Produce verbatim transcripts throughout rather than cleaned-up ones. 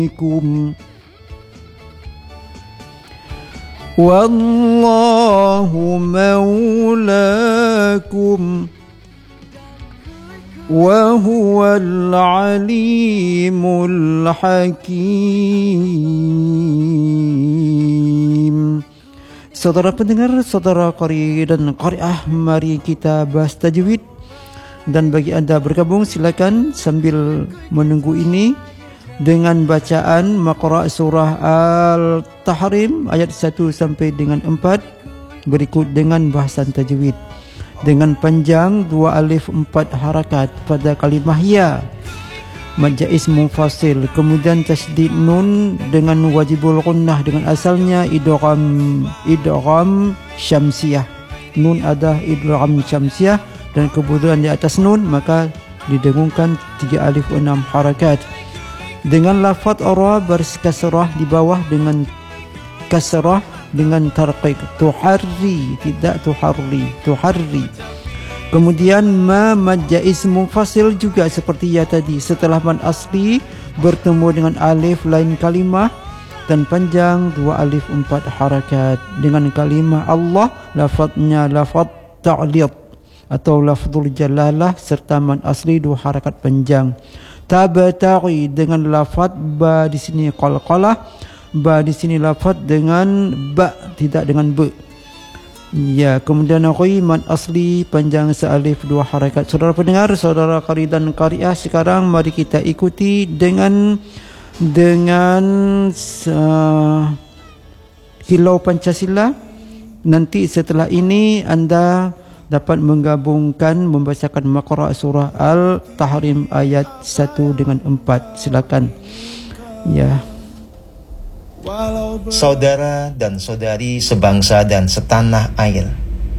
Wallahu maulakum wa huwal alimul hakim. Saudara pendengar, saudara qari dan qari'ah, mari kita bahas tajwid. Dan bagi Anda bergabung, silakan sambil menunggu ini dengan bacaan Maqra' surah Al-Tahrim ayat satu sampai dengan empat, berikut dengan bahasan tajwid dengan panjang dua alif empat harakat pada kalimah ya, mad jaiz munfasil, kemudian tasdid nun dengan wajibul gunnah dengan asalnya idgham idgham syamsiyah, nun ada idgham syamsiyah dan kemudian di atas nun maka didengungkan tiga alif enam harakat. Dengan lafaz ra baris kasrah di bawah dengan kasrah dengan tarqiq, tuharri, tidak tuharri, tuharri. Kemudian ma mad jaiz munfasil juga seperti ya tadi, setelah mad asli bertemu dengan alif lain kalimah dan panjang dua alif empat harakat. Dengan kalimah Allah, lafaznya lafaz ta'lid atau lafzul jalalah serta mad asli dua harakat panjang. Tabtaghi dengan lafaz ba di sini qalqalah, ba di sini lafaz dengan ba tidak dengan be. Ya, kemudian ghi mad asli panjang sealif dua harakat. Saudara pendengar, saudara qari dan qari'ah, sekarang mari kita ikuti dengan dengan uh, Kilau Pancasila. Nanti setelah ini Anda dapat menggabungkan membacakan Maqra' surah Al-Tahrim ayat satu dengan empat. Silakan. Ya. Saudara dan saudari sebangsa dan setanah air,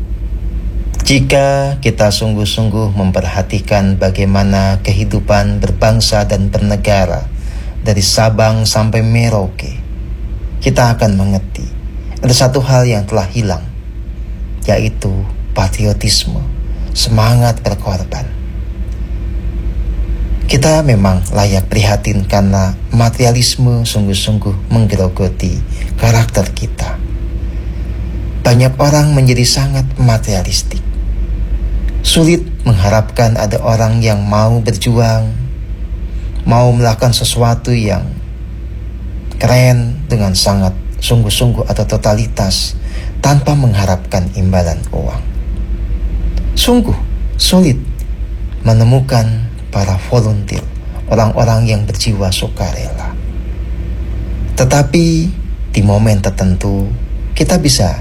jika kita sungguh-sungguh memperhatikan bagaimana kehidupan berbangsa dan bernegara dari Sabang sampai Merauke, kita akan mengerti ada satu hal yang telah hilang, yaitu patriotisme, semangat berkorban. Kita memang layak prihatin karena materialisme sungguh-sungguh menggerogoti karakter kita. Banyak orang menjadi sangat materialistik. Sulit mengharapkan ada orang yang mau berjuang, mau melakukan sesuatu yang keren dengan sangat sungguh-sungguh atau totalitas tanpa mengharapkan imbalan uang. Sungguh sulit menemukan para volunteer, orang-orang yang berjiwa sukarela. Tetapi di momen tertentu kita bisa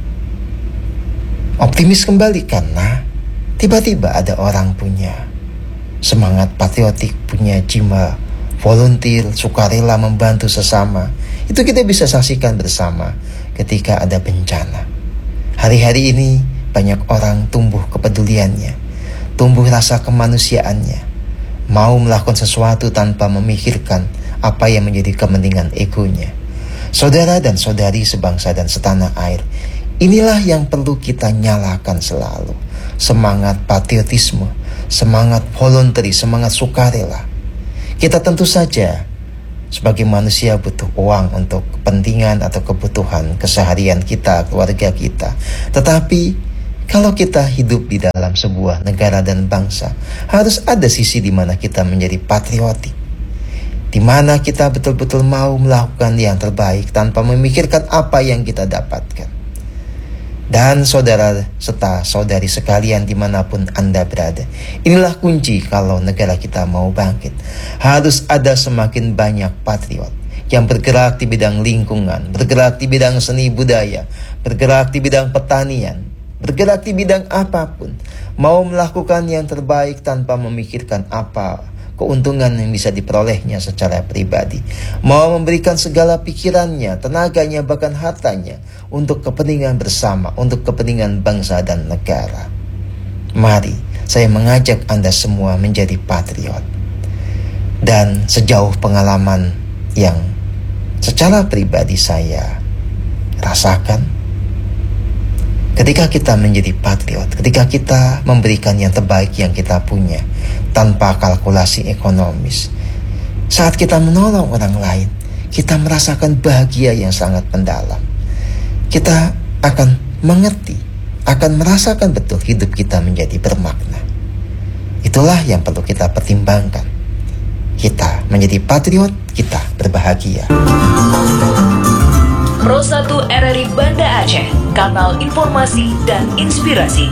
optimis kembali karena tiba-tiba ada orang punya semangat patriotik, punya jiwa volunteer, sukarela membantu sesama. Itu kita bisa saksikan bersama ketika ada bencana. Hari-hari ini banyak orang tumbuh kepeduliannya, tumbuh rasa kemanusiaannya, mau melakukan sesuatu tanpa memikirkan apa yang menjadi kepentingan egonya. Saudara dan saudari sebangsa dan setanah air, inilah yang perlu kita nyalakan selalu. Semangat patriotisme, semangat voluntary, semangat sukarela. Kita tentu saja sebagai manusia butuh uang untuk kepentingan atau kebutuhan keseharian kita, keluarga kita. Tetapi kalau kita hidup di dalam sebuah negara dan bangsa, harus ada sisi di mana kita menjadi patriotik, di mana kita betul-betul mau melakukan yang terbaik tanpa memikirkan apa yang kita dapatkan. Dan saudara serta saudari sekalian dimanapun Anda berada, inilah kunci kalau negara kita mau bangkit. Harus ada semakin banyak patriot yang bergerak di bidang lingkungan, bergerak di bidang seni budaya, bergerak di bidang pertanian, bergerak di bidang apapun, mau melakukan yang terbaik tanpa memikirkan apa keuntungan yang bisa diperolehnya secara pribadi, mau memberikan segala pikirannya, tenaganya, bahkan hartanya untuk kepentingan bersama, untuk kepentingan bangsa dan negara. Mari saya mengajak Anda semua menjadi patriot. Dan sejauh pengalaman yang secara pribadi saya rasakan, ketika kita menjadi patriot, ketika kita memberikan yang terbaik yang kita punya tanpa kalkulasi ekonomis, Saat kita menolong orang lain, kita merasakan bahagia yang sangat mendalam. Kita akan mengerti, akan merasakan betul hidup kita menjadi bermakna. Itulah yang perlu kita pertimbangkan. Kita menjadi patriot, kita berbahagia. Pro satu R R I Banda Aceh, kanal informasi dan inspirasi.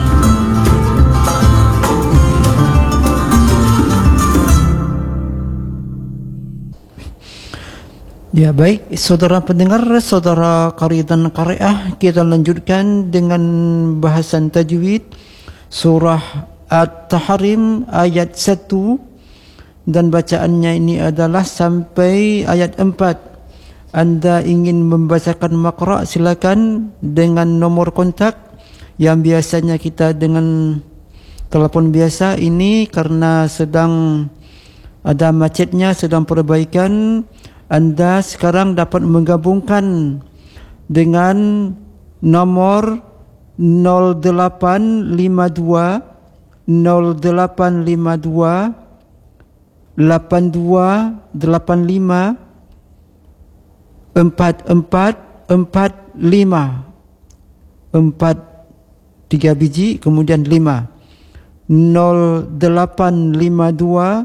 Ya baik, saudara pendengar, saudara qari dan qari'ah, kita lanjutkan dengan bahasan tajwid surah At-Tahrim ayat satu dan bacaannya ini adalah sampai ayat empat. Anda ingin membacakan makra', silakan dengan nomor kontak yang biasanya kita dengan telefon biasa. Ini karena sedang ada macetnya, sedang perbaikan. Anda sekarang dapat menggabungkan dengan nomor nol delapan lima dua nol delapan lima dua lapan dua delapan lima empat empat empat lima empat tiga biji kemudian lima nol delapan lima dua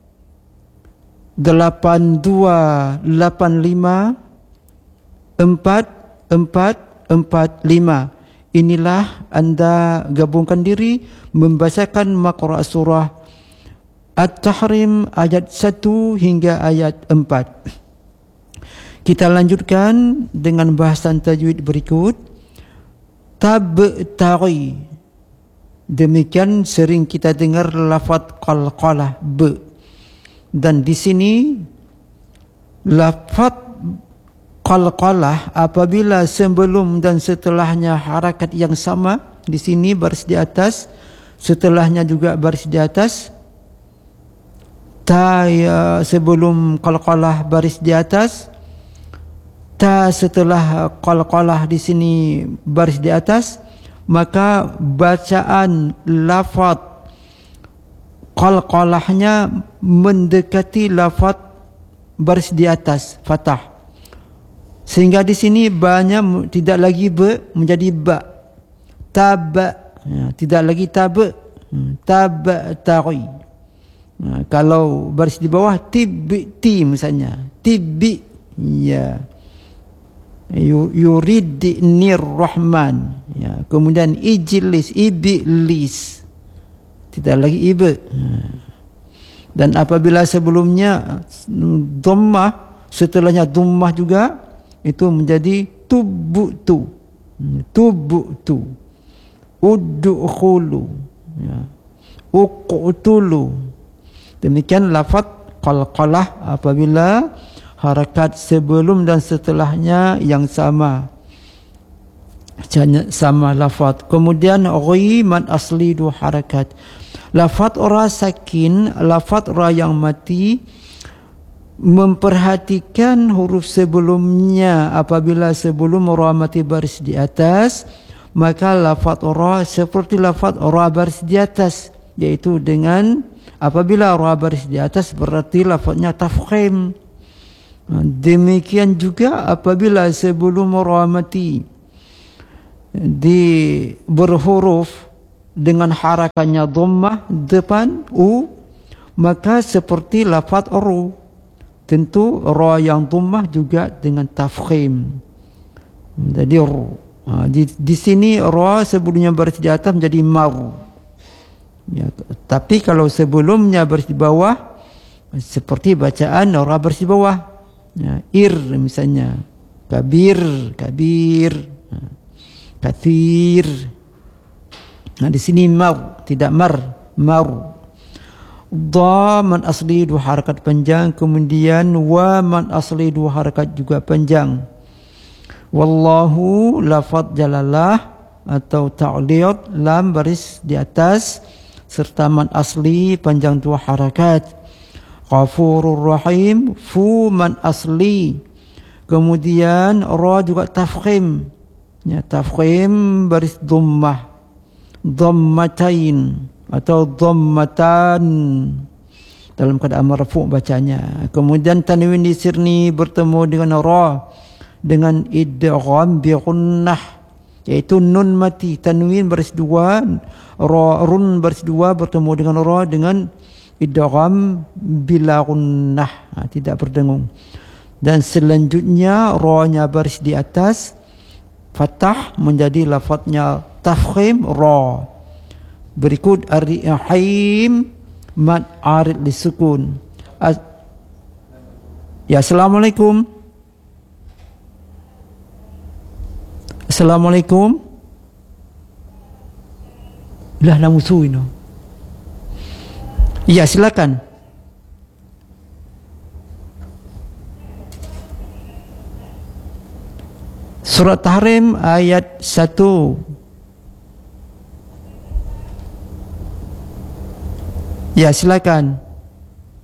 delapan dua lapan lima empat empat empat lima. Inilah anda gabungkan diri membacakan makra' surah At-Tahrim ayat satu hingga ayat empat. Kita lanjutkan dengan bahasan tajwid berikut. Tabtaghi. Demikian sering kita dengar lafaz qalqalah b. Dan di sini lafaz qalqalah apabila sebelum dan setelahnya harakat yang sama, di sini baris di atas, setelahnya juga baris di atas. Ta ya, sebelum qalqalah baris di atas, ta setelah qalqalah di sini baris di atas, maka bacaan lafaz qalqalahnya mendekati lafaz baris di atas fathah, sehingga di sini banyak tidak lagi b menjadi ba, tab, ya, tidak lagi tab, tab tari. Nah, kalau baris di bawah tibi ti misalnya, tibi ya yuridnir rahman, ya, kemudian ijlis iblis, tidak lagi ibe. Dan apabila sebelumnya dhammah, setelahnya dhammah juga, itu menjadi tubutu, tubutu, udkhulu, ya, uqtulu. Demikian lafaz qalqalah apabila harakat sebelum dan setelahnya yang sama, sama lafaz. Kemudian ghi man asli dua harakat. Lafaz ra sakin, lafaz ra yang mati, memperhatikan huruf sebelumnya. Apabila sebelum ra mati baris di atas, maka lafaz ra seperti lafaz ra baris di atas, yaitu dengan apabila ra baris di atas berarti lafaznya tafkhim. Demikian juga apabila sebelum ra mati di berhuruf dengan harakatnya dhammah depan u, maka seperti lafaz ru. Tentu ra yang dhammah juga dengan tafkhim. Jadi di, di sini ra sebelumnya baris di atas menjadi mar. Ya, tapi kalau sebelumnya baris di bawah seperti bacaan ra baris di bawah. Ya, ir misalnya, kabir, kabir, kathir. Nah, di sini mar, tidak mar, mar. Dha man asli dua harakat panjang, kemudian wa man asli dua harakat juga panjang. Wallahu lafaz jalalah atau ta'liyat, lam baris di atas serta man asli panjang dua harakat. Ghafurur Rahim, fu man asli. Kemudian ra juga tafkhim. Ya, tafkhim baris dhammah. Dhammatain atau dhammatan. dalam keadaan marfu' bacanya. Kemudian tanwin di sirni bertemu dengan ra dengan idgham bi gunnah, iaitu nun mati, tanwin baris dua, ra run baris dua bertemu dengan ra dengan idgham bila gunnah, ha, tidak berdengung. Dan selanjutnya ra-nya baris di atas fathah menjadi lafaznya tafkhim ra. Berikut ar-rahim mad arid lisukun. As ya, assalamualaikum. Assalamualaikum. Lah lah musuh ini. Ya, silakan. Surat Tahrim ayat satu. Ya, silakan.